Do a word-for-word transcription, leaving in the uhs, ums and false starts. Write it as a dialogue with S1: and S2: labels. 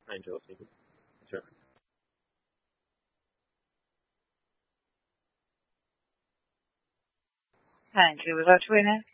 S1: Angel speaking. Sure.
S2: Thank you. We'll go to Ines.